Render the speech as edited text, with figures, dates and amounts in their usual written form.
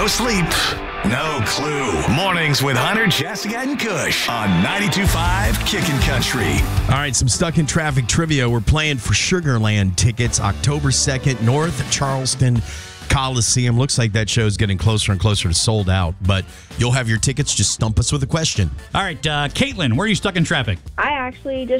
No sleep, no clue. Mornings with Hunter, Jessica, and Kush on 92.5 Kickin' Country. All right, some stuck in traffic trivia. We're playing for Sugarland tickets October 2nd, North Charleston Coliseum. Looks like that show's getting closer and closer to sold out, but you'll have your tickets. Just stump us with a question. All right, Caitlin, where are you stuck in traffic? I actually just